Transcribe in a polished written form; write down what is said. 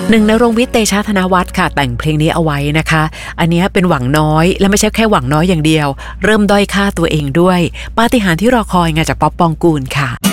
หนึ่งนรงค์วิทย์เตชะธนวัฒน์ค่ะแต่งเพลงนี้เอาไว้นะคะอันนี้เป็นหวังน้อยและไม่ใช่แค่หวังน้อยอย่างเดียวเริ่มด้อยค่าตัวเองด้วยปาฏิหาริย์ที่รอคอยไงจากป๊อปปองกูลค่ะ